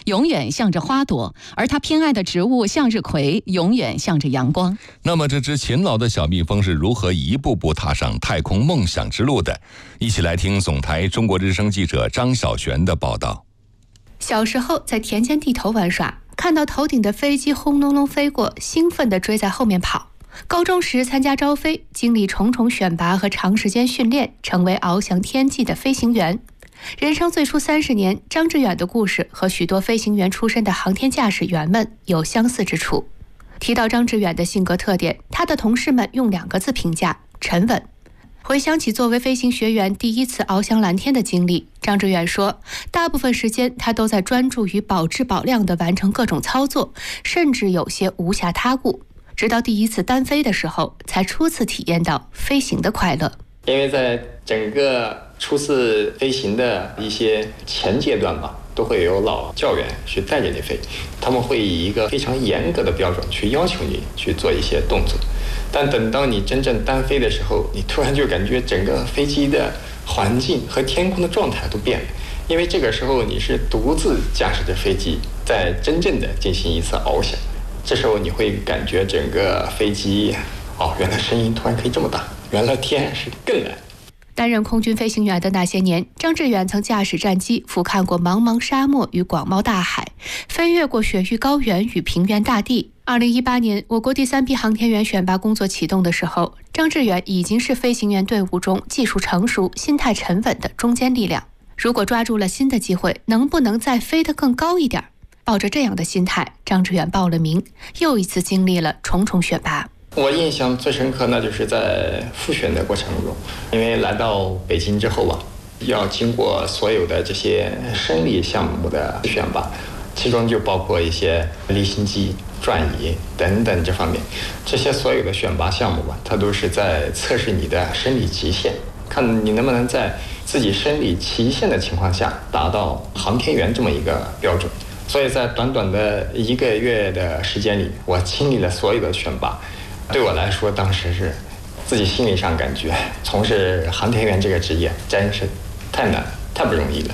永远向着花朵，而他偏爱的植物向日葵永远向着阳光。 那么这只勤劳的小蜜蜂是如何一步步踏上太空梦想之路的？一起来听总台中国之声记者张小璇的报道。 小时候在田间地头玩耍，看到头顶的飞机轰隆隆飞过，兴奋地追在后面跑。高中时参加招飞，经历重重选拔和长时间训练，成为翱翔天际的飞行员。人生最初30年，张志远的故事和许多飞行员出身的航天驾驶员们有相似之处。提到张志远的性格特点，他的同事们用2个字评价：沉稳。回想起作为飞行学员第一次翱翔蓝天的经历，张志远说，大部分时间他都在专注于保质保量地完成各种操作，甚至有些无暇他顾。直到第一次单飞的时候，才初次体验到飞行的快乐。 因为在整个初次飞行的一些前阶段吧，都会有老教员去带着你飞，他们会以一个非常严格的标准去要求你去做一些动作。但等到你真正单飞的时候，你突然就感觉整个飞机的环境和天空的状态都变了，因为这个时候你是独自驾驶着飞机，在真正的进行一次翱翔。这时候你会感觉整个飞机，原来声音突然可以这么大，原来天是更蓝。 担任空军飞行员的那些年，张志远曾驾驶战机俯瞰过茫茫沙漠与广袤大海，飞越过雪域高原与平原大地。2018年，我国第3批航天员选拔工作启动的时候，张志远已经是飞行员队伍中技术成熟、心态沉稳的中坚力量。如果抓住了新的机会，能不能再飞得更高一点？抱着这样的心态，张志远报了名，又一次经历了重重选拔。 我印象最深刻，那就是在复选的过程中，因为来到北京之后要经过所有的这些生理项目的选拔，其中就包括一些离心机、转移等等这方面，这些所有的选拔项目它都是在测试你的生理极限，看你能不能在自己生理极限的情况下达到航天员这么一个标准。所以在短短的1个月的时间里，我经历了所有的选拔。对我来说，当时是自己心理上感觉，从事航天员这个职业真是太难，太不容易了。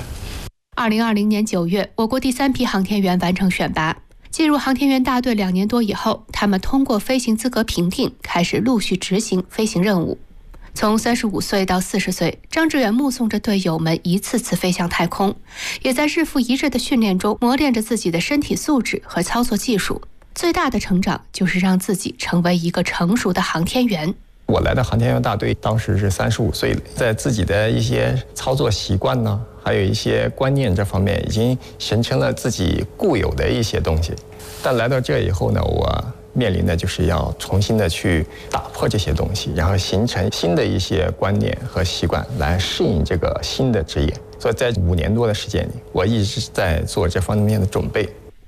2020年9月，我国第3批航天员完成选拔，进入航天员大队2年多以后，他们通过飞行资格评定，开始陆续执行飞行任务。从35岁到40岁，张志远目送着队友们一次次飞向太空，也在日复一日的训练中磨练着自己的身体素质和操作技术。最大的成长就是让自己成为一个成熟的航天员。 我来到航天员大队，当时是35岁了，在自己的一些操作习惯呢，还有一些观念这方面，已经形成了自己固有的一些东西。但来到这以后呢，我面临的就是要重新的去打破这些东西，然后形成新的一些观念和习惯，来适应这个新的职业。所以在5年多的时间里，我一直在做这方面的准备。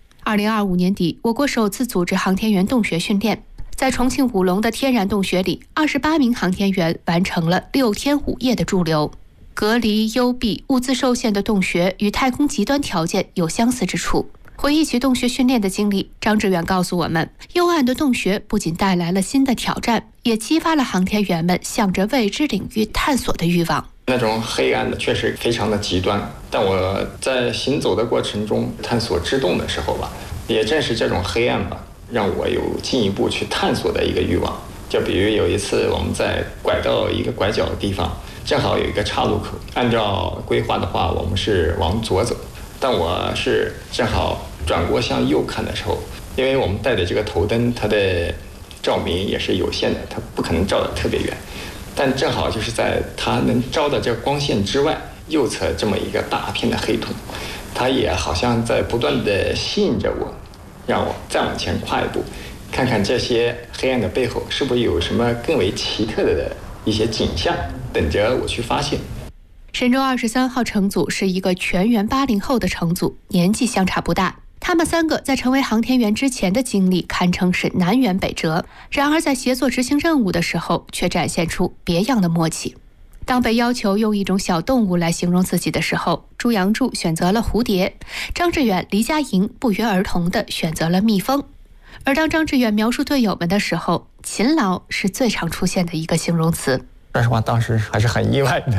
2025年底，我国首次组织航天员洞穴训练，在重庆武隆的天然洞穴里，28名航天员完成了6天5夜的驻留。隔离、幽闭、物资受限的洞穴与太空极端条件有相似之处。回忆起洞穴训练的经历，张志远告诉我们，幽暗的洞穴不仅带来了新的挑战，也激发了航天员们向着未知领域探索的欲望。 那种黑暗的确实非常的极端，但我在行走的过程中探索之洞的时候也正是这种黑暗让我有进一步去探索的一个欲望。就比如有一次我们在拐到一个拐角的地方，正好有一个岔路口，按照规划的话我们是往左走，但我是正好转过向右看的时候，因为我们带的这个头灯它的照明也是有限的，它不可能照得特别远，但正好就是在它能照的这个光线之外，右侧这么一个大片的黑洞，它也好像在不断的吸引着我，让我再往前跨一步，看看这些黑暗的背后是不是有什么更为奇特的一些景象等着我去发现。 神舟23号乘组是一个全员80后的乘组，年纪相差不大。他们3个在成为航天员之前的经历堪称是南辕北辙，然而在协作执行任务的时候却展现出别样的默契。当被要求用一种小动物来形容自己的时候，朱杨柱选择了蝴蝶，张志远、黎佳莹不约而同地选择了蜜蜂。而当张志远描述队友们的时候，勤劳是最常出现的一个形容词。 说实话，当时还是很意外的，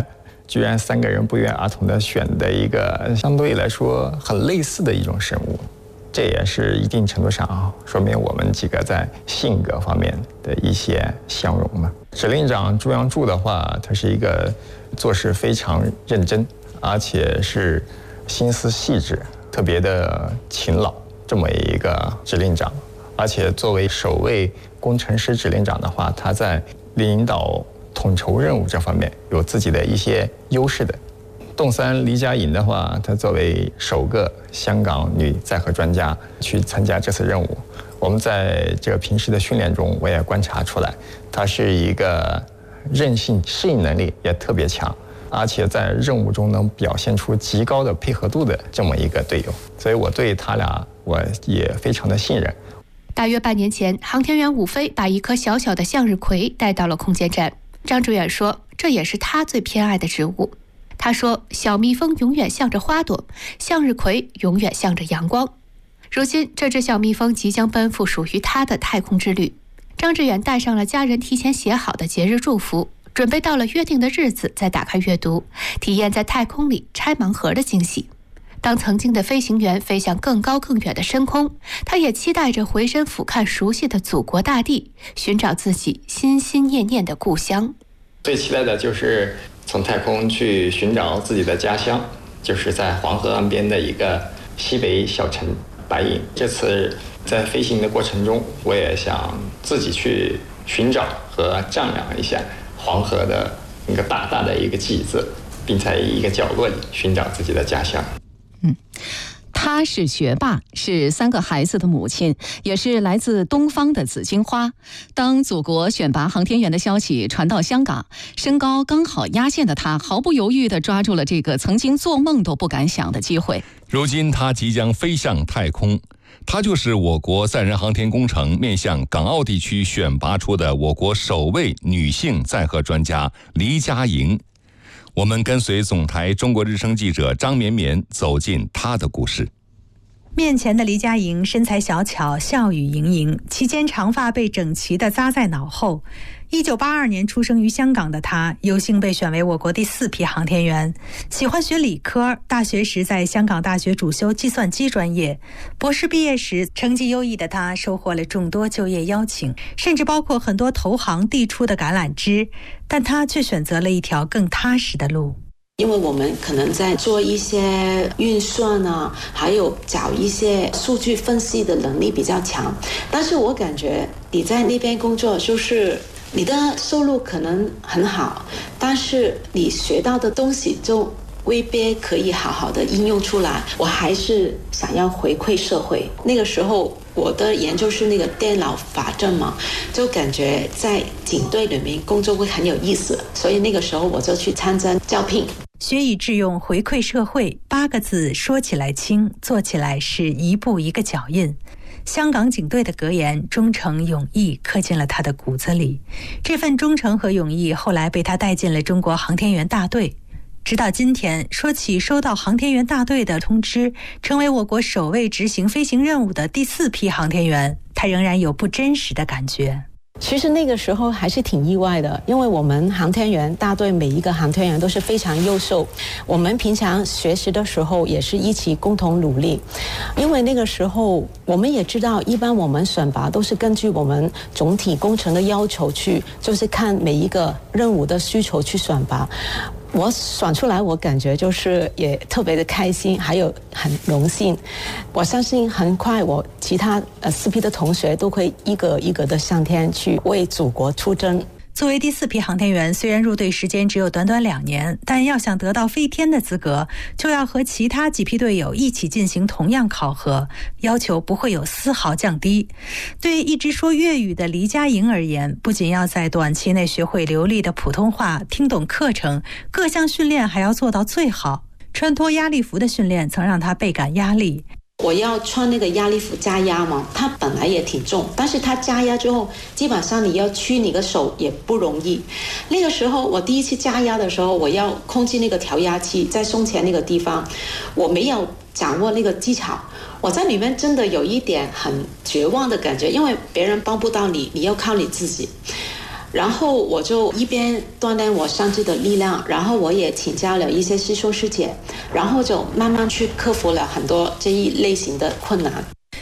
居然3个人不约而同的选的一个相对来说很类似的一种生物，这也是一定程度上说明我们几个在性格方面的一些相容嘛。指令长朱阳柱的话，他是一个做事非常认真，而且是心思细致，特别的勤劳这么一个指令长。而且作为首位工程师指令长的话，他在领导统筹任务这方面有自己的一些优势的。洞三李佳颖的话，她作为首个香港女载荷专家去参加这次任务，我们在这个平时的训练中，我也观察出来，她是一个韧性、适应能力也特别强，而且在任务中能表现出极高的配合度的这么一个队友，所以我对他俩我也非常的信任。 大约半年前，航天员伍飞把一颗小小的向日葵带到了空间站。张志远说，这也是他最偏爱的植物。他说，小蜜蜂永远向着花朵，向日葵永远向着阳光。如今，这只小蜜蜂即将奔赴属于它的太空之旅。张志远带上了家人提前写好的节日祝福，准备到了约定的日子再打开阅读，体验在太空里拆盲盒的惊喜。当曾经的飞行员飞向更高更远的深空，他也期待着回身俯瞰熟悉的祖国大地，寻找自己心心念念的故乡。 最期待的就是从太空去寻找自己的家乡，就是在黄河岸边的一个西北小城白银。这次在飞行的过程中，我也想自己去寻找和丈量一下黄河的一个大大的一个记字，并在一个角落里寻找自己的家乡。 她是学霸，是3个孩子的母亲，也是来自东方的紫荆花。当祖国选拔航天员的消息传到香港，身高刚好压线的她毫不犹豫地抓住了这个曾经做梦都不敢想的机会。 如今她即将飞向太空，她就是我国载人航天工程面向港澳地区选拔出的我国首位女性载荷专家黎佳颖。我们跟随总台中国之声记者张绵绵走进她的故事。 面前的黎佳颖身材小巧，笑语盈盈，齐肩长发被整齐地扎在脑后。1982年出生于香港的她，有幸被选为我国第4批航天员。喜欢学理科，大学时在香港大学主修计算机专业。博士毕业时，成绩优异的她收获了众多就业邀请，甚至包括很多投行递出的橄榄枝，但她却选择了一条更踏实的路。 因为我们可能在做一些运算啊，还有找一些数据分析的能力比较强，但是我感觉你在那边工作，就是你的收入可能很好，但是你学到的东西就未必可以好好的应用出来。我还是想要回馈社会。那个时候我的研究是那个电脑法政嘛，就感觉在警队里面工作会很有意思，所以那个时候我就去参加招聘。 学以致用，回馈社会，8个字说起来轻，做起来是一步一个脚印。香港警队的格言忠诚勇毅刻进了他的骨子里，这份忠诚和勇毅后来被他带进了中国航天员大队。直到今天，说起收到航天员大队的通知，成为我国首位执行飞行任务的第4批航天员，他仍然有不真实的感觉。 其实那个时候还是挺意外的，因为我们航天员大队每一个航天员都是非常优秀，我们平常学习的时候也是一起共同努力。因为那个时候我们也知道，一般我们选拔都是根据我们总体工程的要求去，就是看每一个任务的需求去选拔。我选出来，我感觉就是也特别的开心，还有很荣幸。我相信很快我其他4批的同学都会一个一个的上天去为祖国出征。 作为第4批航天员，虽然入队时间只有短短2年，但要想得到飞天的资格，就要和其他几批队友一起进行同样考核，要求不会有丝毫降低。对一直说粤语的黎佳颖而言，不仅要在短期内学会流利的普通话，听懂课程，各项训练还要做到最好。穿脱压力服的训练曾让她倍感压力。 我要穿那个压力服加压嘛，它本来也挺重，但是它加压之后，基本上你要屈你的手也不容易。那个时候我第一次加压的时候，我要控制那个调压器在胸前那个地方，我没有掌握那个技巧，我在里面真的有一点很绝望的感觉，因为别人帮不到你，你要靠你自己。 然后我就一边锻炼我上肢的力量，然后我也请教了一些师兄师姐，然后就慢慢去克服了很多这一类型的困难。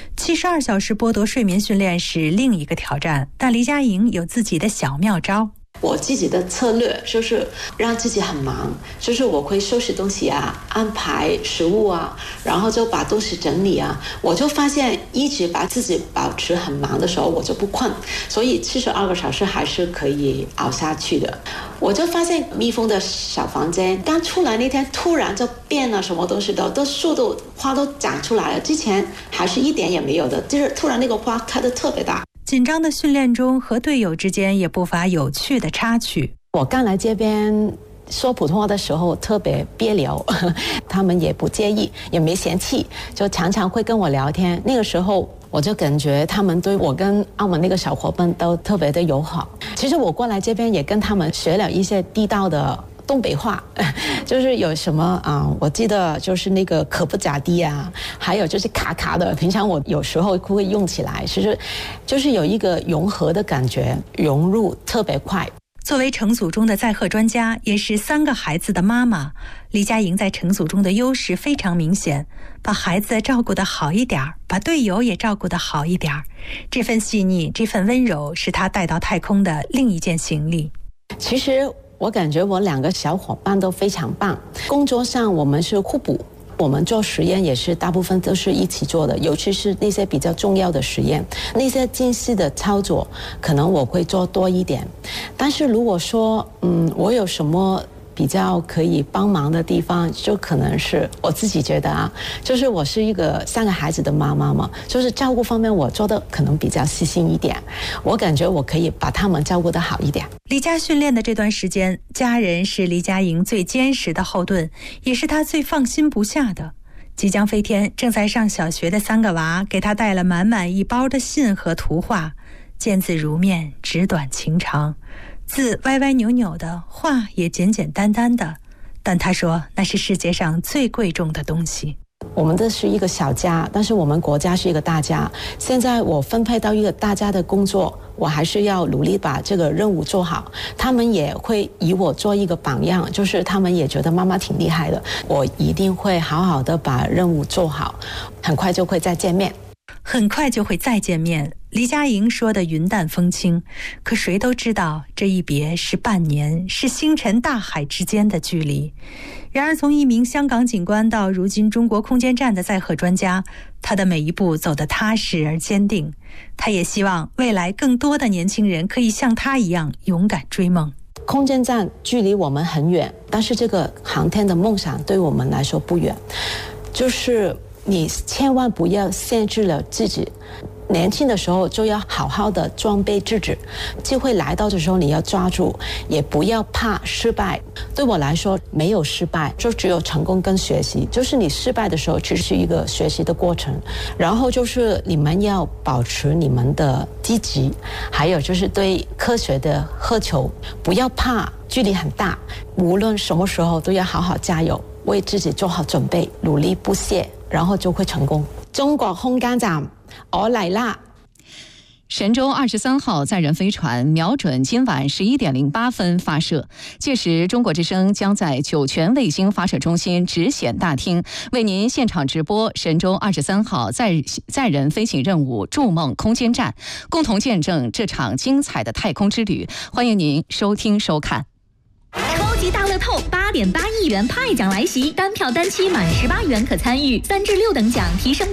72小时剥夺睡眠训练是另一个挑战，但黎佳莹有自己的小妙招。 我自己的策略就是让自己很忙，就是我会收拾东西啊，安排食物啊，然后就把东西整理啊。我就发现一直把自己保持很忙的时候，我就不困，所以72个小时还是可以熬下去的。我就发现蜜蜂的小房间刚出来那天突然就变了，什么东西都树都花都长出来了，之前还是一点也没有的，就是突然那个花开得特别大。 紧张的训练中，和队友之间也不乏有趣的插曲。 我刚来这边说普通话的时候特别别扭，他们也不介意，也没嫌弃，就常常会跟我聊天。那个时候我就感觉他们对我跟澳门那个小伙伴都特别的友好。其实我过来这边也跟他们学了一些地道的东北话，就是有什么我记得就是那个可不咋地啊，还有就是卡卡的，平常我有时候会用起来，其实就是有一个融合的感觉，融入特别快。 作为成组中的载荷专家，也是3个孩子的妈妈，黎佳莹在成组中的优势非常明显，把孩子照顾得好一点，把队友也照顾得好一点。这份细腻，这份温柔，是她带到太空的另一件行李。 其实我感觉我2个小伙伴都非常棒，工作上我们是互补，我们做实验也是大部分都是一起做的，尤其是那些比较重要的实验，那些精细的操作可能我会做多一点。但是如果说我有什么比较可以帮忙的地方，就可能是我自己觉得就是我是一个3个孩子的妈妈嘛，就是照顾方面我做的可能比较细心一点，我感觉我可以把他们照顾得好一点。 离家训练的这段时间，家人是黎佳莹最坚实的后盾，也是她最放心不下的。即将飞天，正在上小学的3个娃给她带了满满一包的信和图画，见字如面，纸短情长，字歪歪扭扭的，话也简简单单的，但她说那是世界上最贵重的东西。 我们这是一个小家，但是我们国家是一个大家。现在我分配到一个大家的工作，我还是要努力把这个任务做好。他们也会以我做一个榜样，就是他们也觉得妈妈挺厉害的。我一定会好好的把任务做好，很快就会再见面。 很快就会再见面，黎佳莹说的云淡风轻，可谁都知道这一别是半年，是星辰大海之间的距离。然而从一名香港警官到如今中国空间站的载荷专家，他的每一步走得踏实而坚定。他也希望未来更多的年轻人可以像他一样勇敢追梦。 空间站距离我们很远，但是这个航天的梦想对我们来说不远，就是你千万不要限制了自己，年轻的时候就要好好的装备自己，机会来到的时候你要抓住，也不要怕失败。对我来说没有失败，就只有成功跟学习，就是你失败的时候其实是一个学习的过程，然后就是你们要保持你们的积极，还有就是对科学的渴求，不要怕距离很大，无论什么时候都要好好加油，为自己做好准备，努力不懈，然后就会成功。中国空间站，我嚟啦！ 神舟23号载人飞船瞄准今晚11点08分发射，届时中国之声将在酒泉卫星发射中心直显大厅为您现场直播神舟23号载人飞行任务筑梦空间站，共同见证这场精彩的太空之旅。欢迎您收听收看。 超级大乐透8.8亿元派奖来袭，单票单期满18元可参与，3至6等奖提升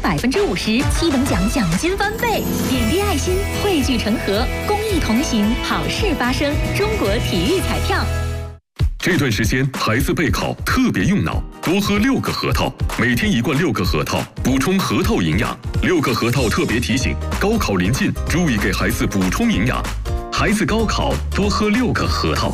50%，7等奖奖金翻倍。点滴爱心，汇聚成河，公益同行，好事发生。中国体育彩票。 这段时间孩子备考特别用脑，多喝6个核桃，每天1罐6个核桃，补充核桃营养。6个核桃特别提醒：高考临近，注意给孩子补充营养。孩子高考多喝6个核桃。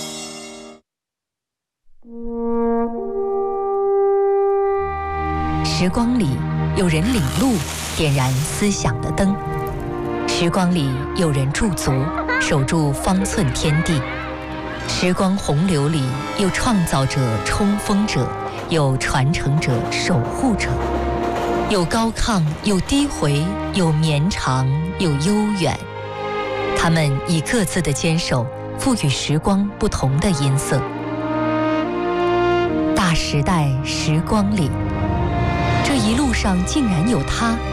时光里有人领路，点燃思想的灯；时光里有人驻足，守住方寸天地；时光洪流里有创造者、冲锋者，有传承者、守护者，有高亢，有低回，有绵长，有悠远。他们以各自的坚守， 赋予时光不同的音色。大时代时光里，这一路上竟然有他